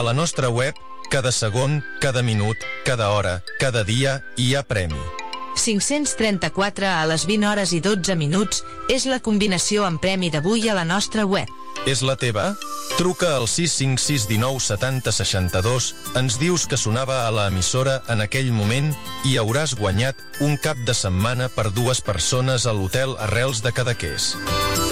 la nostra web, cada segon, cada minut, cada hora, cada dia hi ha premi. 534 a les 20 hores i 12 minuts és la combinació amb premi d'avui a la nostra web. És la teva? Truca al 656 19 70 62, ens dius que sonava a l'emissora en aquell moment i hauràs guanyat un cap de setmana per 2 persones a l'hotel Arrels de Cadaqués.